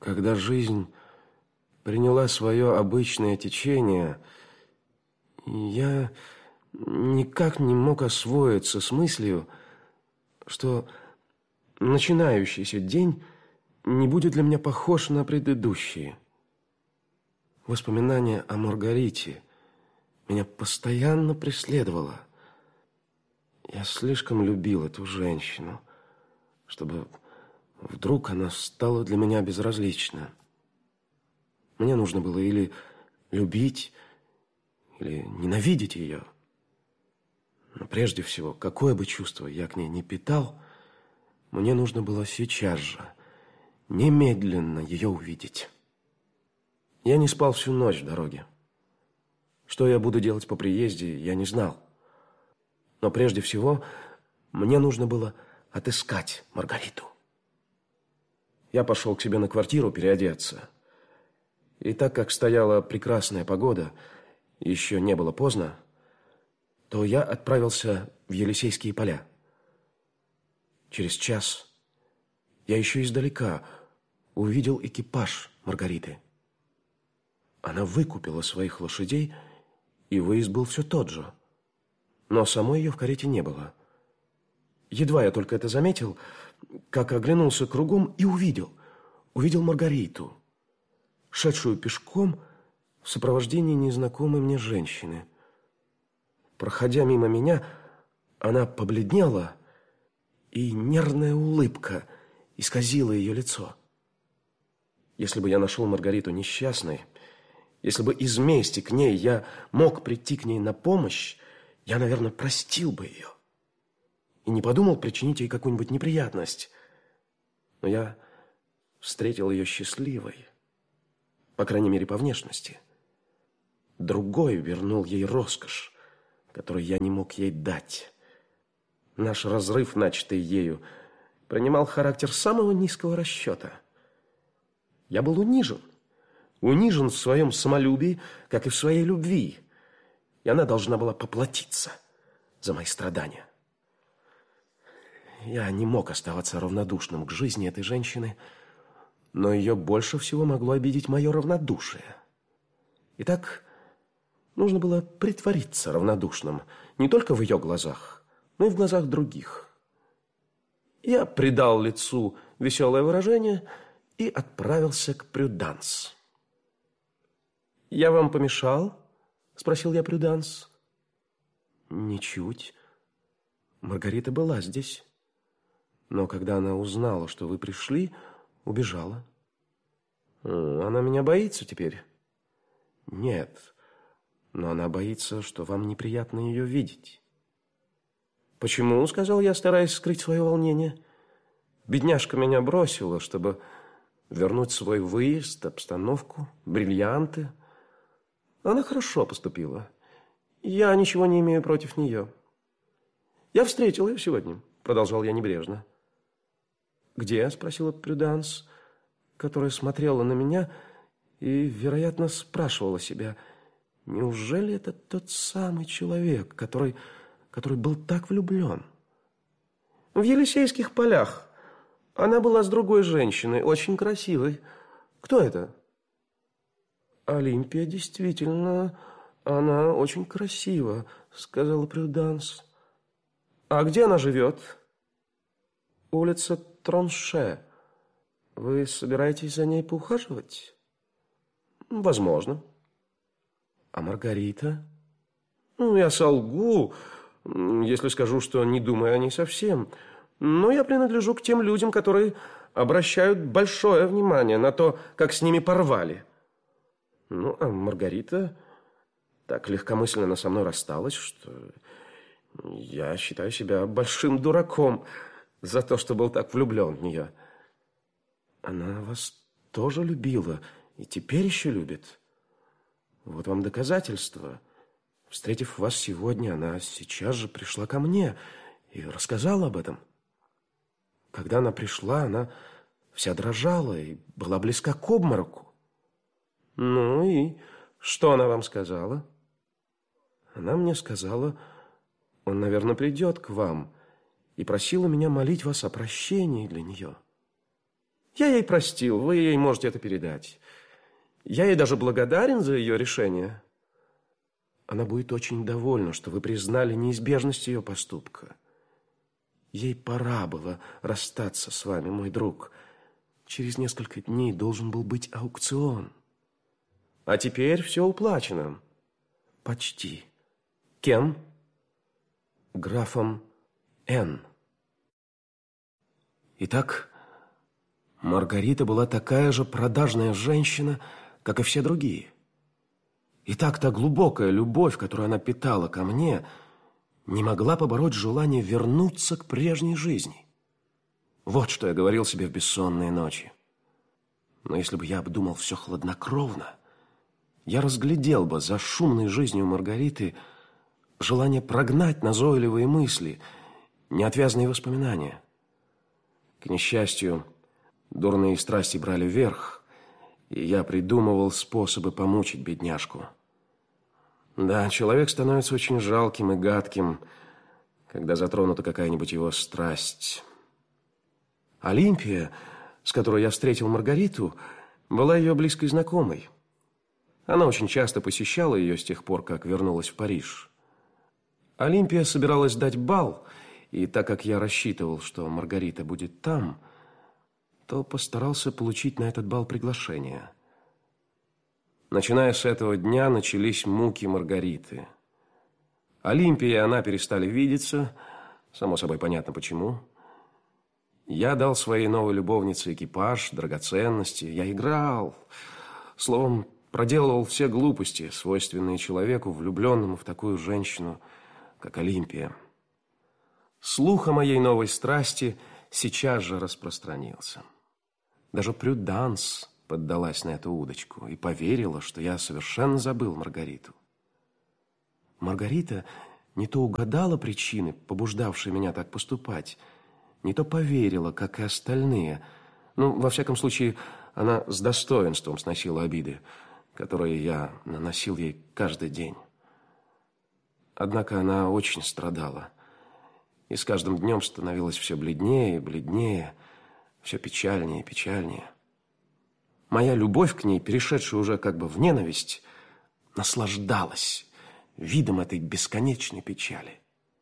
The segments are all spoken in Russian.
Когда жизнь приняла свое обычное течение, я никак не мог освоиться с мыслью, что начинающийся день не будет для меня похож на предыдущие. Воспоминание о Маргарите меня постоянно преследовало. Я слишком любил эту женщину, чтобы вдруг она стала для меня безразлична. Мне нужно было или любить, или ненавидеть ее. Но прежде всего, какое бы чувство я к ней не питал, мне нужно было сейчас же, немедленно ее увидеть. Я не спал всю ночь в дороге. Что я буду делать по приезде, я не знал. Но прежде всего, мне нужно было отыскать Маргариту. Я пошел к себе на квартиру переодеться. И так как стояла прекрасная погода, еще не было поздно, то я отправился в Елисейские поля. Через час я еще издалека увидел экипаж Маргариты. Она выкупила своих лошадей, и выезд был все тот же. Но самой ее в карете не было. Едва я только это заметил, как оглянулся кругом и увидел Маргариту, шедшую пешком в сопровождении незнакомой мне женщины. Проходя мимо меня, она побледнела, и нервная улыбка исказила ее лицо. Если бы я нашел Маргариту несчастной, если бы из мести к ней я мог прийти к ней на помощь, я, наверное, простил бы ее и не подумал причинить ей какую-нибудь неприятность. Но я встретил ее счастливой, по крайней мере, по внешности. Другой вернул ей роскошь, которую я не мог ей дать. Наш разрыв, начатый ею, принимал характер самого низкого расчета. Я был унижен в своем самолюбии, как и в своей любви, и она должна была поплатиться за мои страдания. Я не мог оставаться равнодушным к жизни этой женщины, но ее больше всего могло обидеть мое равнодушие. Итак, нужно было притвориться равнодушным не только в ее глазах, но и в глазах других. Я придал лицу веселое выражение и отправился к Прюданс. «Я вам помешал?» – спросил я Прюданс. «Ничуть. Маргарита была здесь. Но когда она узнала, что вы пришли, убежала». «Она меня боится теперь?» «Нет, но она боится, что вам неприятно ее видеть». «Почему?» – сказал я, стараясь скрыть свое волнение. «Бедняжка меня бросила, чтобы вернуть свой выезд, обстановку, бриллианты. Она хорошо поступила. Я ничего не имею против нее. Я встретил ее сегодня», – продолжал я небрежно. «Где?» – спросила Прюданс, которая смотрела на меня и, вероятно, спрашивала себя, неужели это тот самый человек, который был так влюблен? «В Елисейских полях. Она была с другой женщиной, очень красивой. Кто это?» «Олимпия, действительно, она очень красива», — сказала Прюданс. «А где она живет?» «Улица Тронше. Вы собираетесь за ней поухаживать?» «Возможно». «А Маргарита?» «Я солгу, если скажу, что не думаю о ней совсем. Но я принадлежу к тем людям, которые обращают большое внимание на то, как с ними порвали. А Маргарита так легкомысленно со мной рассталась, что я считаю себя большим дураком за то, что был так влюблен в нее». «Она вас тоже любила и теперь еще любит. Вот вам доказательство. Встретив вас сегодня, она сейчас же пришла ко мне и рассказала об этом. Когда она пришла, она вся дрожала и была близка к обмороку». «Ну и что она вам сказала?» «Она мне сказала, он, наверное, придет к вам, и просила меня молить вас о прощении для нее. Я ей простил, вы ей можете это передать. Я ей даже благодарен за ее решение. Она будет очень довольна, что вы признали неизбежность ее поступка. Ей пора было расстаться с вами, мой друг. Через несколько дней должен был быть аукцион. А теперь все уплачено. Почти. Кем? Графом Н. Итак, Маргарита была такая же продажная женщина, как и все другие. Итак, та глубокая любовь, которую она питала ко мне, не могла побороть желание вернуться к прежней жизни. Вот что я говорил себе в бессонные ночи. Но если бы я обдумал все хладнокровно, я разглядел бы за шумной жизнью Маргариты желание прогнать назойливые мысли, неотвязные воспоминания. К несчастью, дурные страсти брали верх, и я придумывал способы помучить бедняжку. Да, человек становится очень жалким и гадким, когда затронута какая-нибудь его страсть. Олимпия, с которой я встретил Маргариту, была ее близкой знакомой. Она очень часто посещала ее с тех пор, как вернулась в Париж. Олимпия собиралась дать бал, и так как я рассчитывал, что Маргарита будет там, то постарался получить на этот бал приглашение. Начиная с этого дня начались муки Маргариты. Олимпия и она перестали видеться, само собой понятно почему. Я дал своей новой любовнице экипаж, драгоценности, я играл, словом, проделывал все глупости, свойственные человеку, влюбленному в такую женщину, как Олимпия. Слух о моей новой страсти сейчас же распространился. Даже Прюданс поддалась на эту удочку и поверила, что я совершенно забыл Маргариту. Маргарита не то угадала причины, побуждавшие меня так поступать, не то поверила, как и остальные. Во всяком случае, она с достоинством сносила обиды, которые я наносил ей каждый день. Однако она очень страдала, и с каждым днем становилась все бледнее и бледнее, все печальнее и печальнее. Моя любовь к ней, перешедшая уже как бы в ненависть, наслаждалась видом этой бесконечной печали.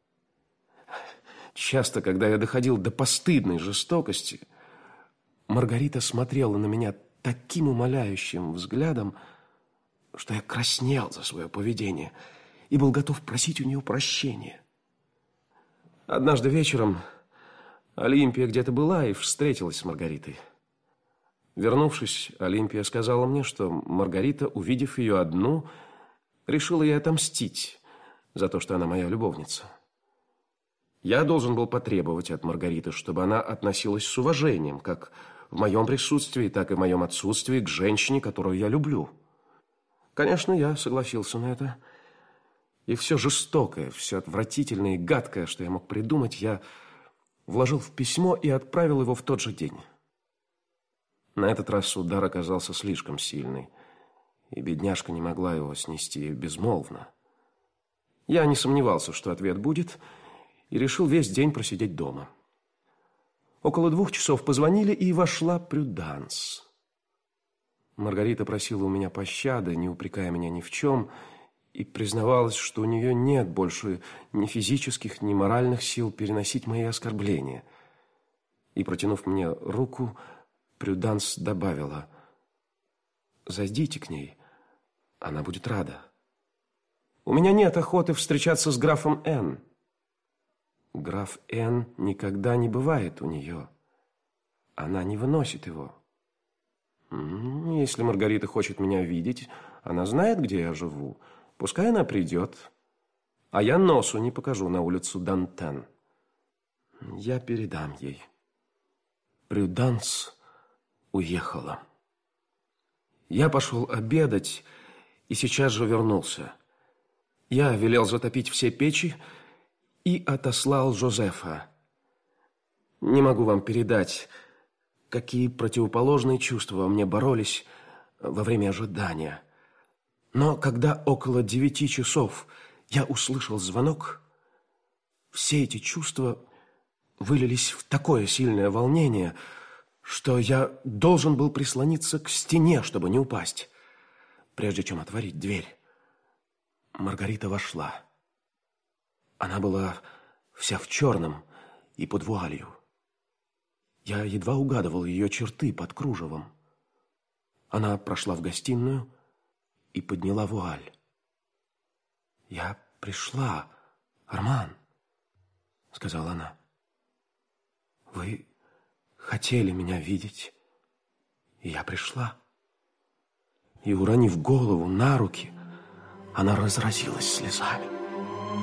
Часто, когда я доходил до постыдной жестокости, Маргарита смотрела на меня таким умоляющим взглядом, что я краснел за свое поведение и был готов просить у нее прощения. Однажды вечером Олимпия где-то была и встретилась с Маргаритой. Вернувшись, Олимпия сказала мне, что Маргарита, увидев ее одну, решила ей отомстить за то, что она моя любовница. Я должен был потребовать от Маргариты, чтобы она относилась с уважением, как в моем присутствии, так и в моем отсутствии, к женщине, которую я люблю. Конечно, я согласился на это. И все жестокое, все отвратительное и гадкое, что я мог придумать, я вложил в письмо и отправил его в тот же день. На этот раз удар оказался слишком сильный, и бедняжка не могла его снести безмолвно. Я не сомневался, что ответ будет, и решил весь день просидеть дома. Около 2 часов позвонили, и вошла Прюданс. Маргарита просила у меня пощады, не упрекая меня ни в чем, и признавалась, что у нее нет больше ни физических, ни моральных сил переносить мои оскорбления. И, протянув мне руку, Прюданс добавила: «Зайдите к ней, она будет рада». «У меня нет охоты встречаться с графом Н». «Граф Н никогда не бывает у нее. Она не выносит его». «Если Маргарита хочет меня видеть, она знает, где я живу. Пускай она придет. А я носу не покажу на улицу Дантен». «Я передам ей». Прюданс уехала. Я пошел обедать и сейчас же вернулся. Я велел затопить все печи и отослал Жозефа. Не могу вам передать, какие противоположные чувства во мне боролись во время ожидания. Но когда около 9 часов я услышал звонок, все эти чувства вылились в такое сильное волнение, что я должен был прислониться к стене, чтобы не упасть. Прежде чем отворить дверь, Маргарита вошла. Она была вся в черном и под вуалью. Я едва угадывал ее черты под кружевом. Она прошла в гостиную и подняла вуаль. «Я пришла, Арман», — сказала она. «Вы хотели меня видеть, и я пришла». И, уронив голову на руки, она разразилась слезами.